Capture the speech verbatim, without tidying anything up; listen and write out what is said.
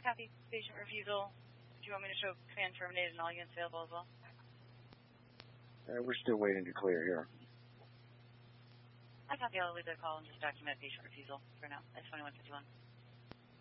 copy patient refusal. Do you want me to show command terminated and all units available as well? Uh, we're still waiting to clear here. I copy. I'll leave the call and just document patient refusal for now. That's twenty-one fifty-one.